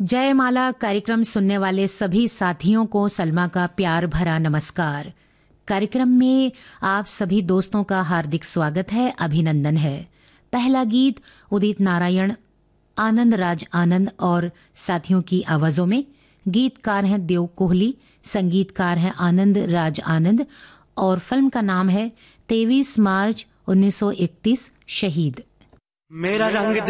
जयमाला कार्यक्रम सुनने वाले सभी साथियों को सलमा का प्यार भरा नमस्कार। कार्यक्रम में आप सभी दोस्तों का हार्दिक स्वागत है, अभिनंदन है। पहला गीत उदित नारायण, आनंद राज आनंद और साथियों की आवाजों में। गीतकार हैं देव कोहली, संगीतकार हैं आनंद राज आनंद और फिल्म का नाम है 23 मार्च 1931 शहीद। मेरा रंग